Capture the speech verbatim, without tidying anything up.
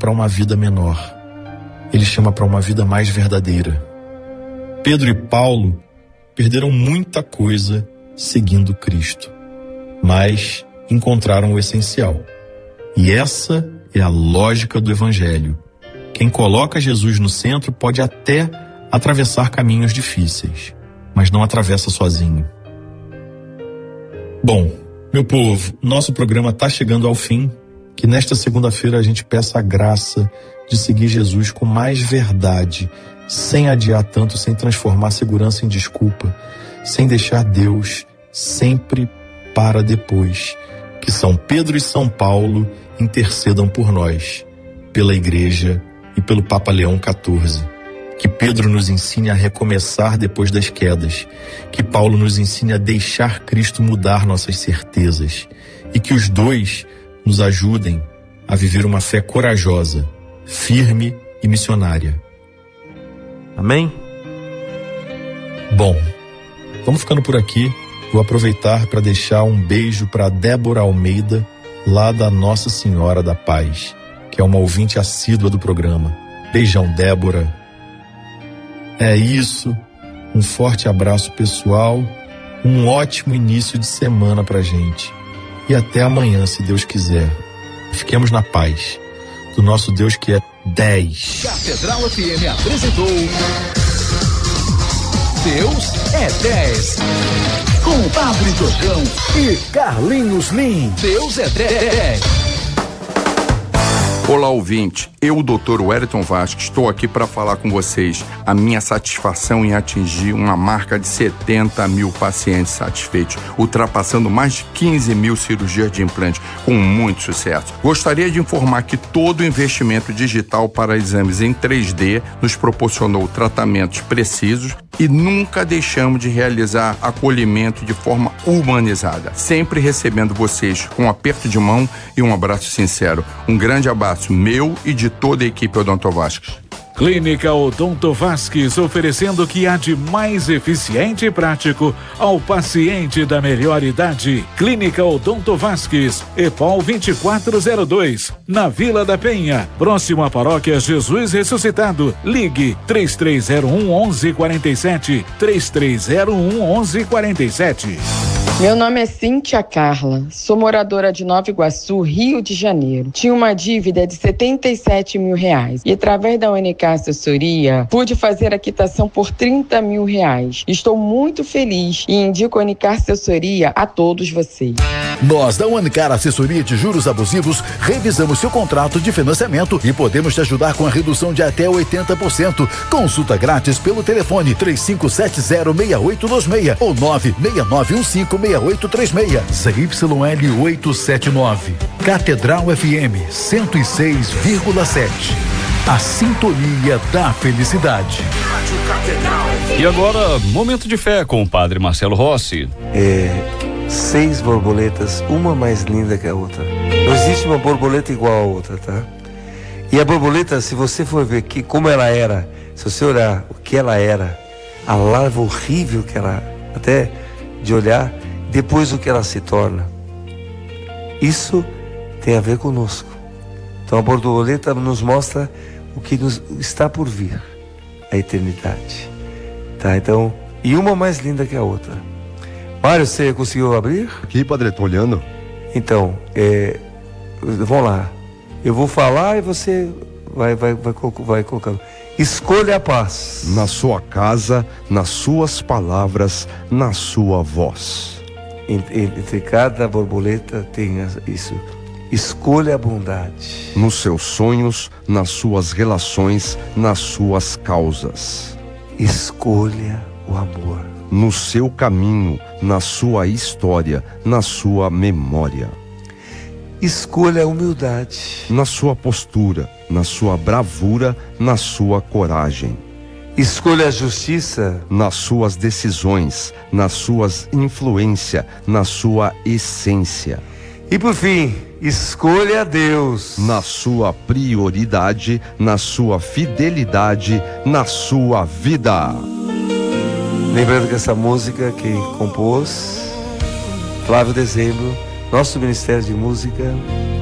para uma vida menor. Ele chama para uma vida mais verdadeira. Pedro e Paulo perderam muita coisa seguindo Cristo, mas encontraram o essencial. E essa é a lógica do Evangelho. Quem coloca Jesus no centro pode até atravessar caminhos difíceis, mas não atravessa sozinho. Bom, meu povo, nosso programa está chegando ao fim. Que nesta segunda-feira a gente peça a graça de seguir Jesus com mais verdade, sem adiar tanto, sem transformar segurança em desculpa, sem deixar Deus sempre para depois. Que São Pedro e São Paulo intercedam por nós, pela Igreja e pelo Papa Leão quatorze. Que Pedro nos ensine a recomeçar depois das quedas. Que Paulo nos ensine a deixar Cristo mudar nossas certezas. E que os dois nos ajudem a viver uma fé corajosa, firme e missionária. Amém? Bom, vamos ficando por aqui. Vou aproveitar para deixar um beijo para Débora Almeida, lá da Nossa Senhora da Paz, que é uma ouvinte assídua do programa. Beijão, Débora. É isso. Um forte abraço pessoal. Um ótimo início de semana pra gente. E até amanhã, se Deus quiser. Fiquemos na paz do nosso Deus que é dez. Catedral F M apresentou Deus é dez. Com Padre Jojão e Carlinhos Lim. Deus é dez. Olá, ouvinte. Eu, doutor Wellington Vasques, estou aqui para falar com vocês a minha satisfação em atingir uma marca de setenta mil pacientes satisfeitos, ultrapassando mais de quinze mil cirurgias de implante, com muito sucesso. Gostaria de informar que todo o investimento digital para exames em três D nos proporcionou tratamentos precisos e nunca deixamos de realizar acolhimento de forma humanizada, sempre recebendo vocês com um aperto de mão e um abraço sincero. Um grande abraço meu e de toda a equipe Odonto Vasques. Clínica Odonto Vasques, oferecendo o que há de mais eficiente e prático ao paciente da melhor idade. Clínica Odonto Vasques, EPOL vinte e quatro zero dois, na Vila da Penha, próximo à Paróquia Jesus Ressuscitado. Ligue três três zero um, onze quarenta e sete, três três zero um, onze quarenta e sete. Meu nome é Cíntia Carla, sou moradora de Nova Iguaçu, Rio de Janeiro. Tinha uma dívida de setenta e sete mil reais e através da U N K Assessoria pude fazer a quitação por trinta mil reais. Estou muito feliz e indico a U N K Assessoria a todos vocês. Nós da U N K Assessoria de Juros Abusivos revisamos seu contrato de financiamento e podemos te ajudar com a redução de até oitenta por cento. Consulta grátis pelo telefone três cinco sete zero, seis oito dois seis ou nove seis nove um cinco, seis oito três seis. Z Y L oitocentos e setenta e nove. Catedral F M cento e seis vírgula sete. A sintonia da felicidade. E agora, momento de fé com o Padre Marcelo Rossi. É, seis borboletas, uma mais linda que a outra. Não existe uma borboleta igual a outra, tá? E a borboleta, se você for ver aqui como ela era, se você olhar o que ela era, a larva horrível que ela, até de olhar, depois o que ela se torna. Isso tem a ver conosco. Então a borboleta nos mostra o que nos está por vir, a eternidade. Tá, então, e uma mais linda que a outra. Mário, você conseguiu abrir? Aqui, padre, tô olhando. Então, é, vamos lá. Eu vou falar e você vai, vai, vai, vai colocando. Escolha a paz. Na sua casa, nas suas palavras, na sua voz. Entre, entre cada borboleta tem isso. Escolha a bondade. Nos seus sonhos, nas suas relações, nas suas causas. Escolha o amor. No seu caminho, na sua história, na sua memória. Escolha a humildade. Na sua postura, na sua bravura, na sua coragem. Escolha a justiça. Nas suas decisões, nas suas influência, na sua essência. E por fim, escolha a Deus. Na sua prioridade, na sua fidelidade, na sua vida. Lembrando que essa música quem compôs, Flávio Dezembro, nosso Ministério de Música,